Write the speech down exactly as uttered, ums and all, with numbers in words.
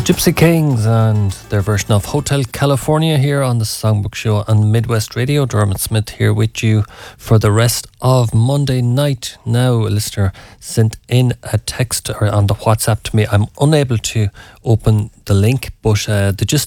Gypsy Kings and their version of Hotel California here on the Songbook Show on Midwest Radio. Dermot Smith here with you for the rest of Monday night. Now, a listener sent in a text or on the WhatsApp to me. I'm unable to open the link, but uh, the gist